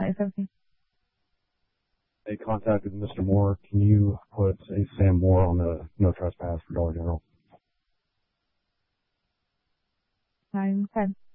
it's okay. They contacted Mr. Moore. Can you put a Sam Moore on the no trespass for Dollar General? Okay.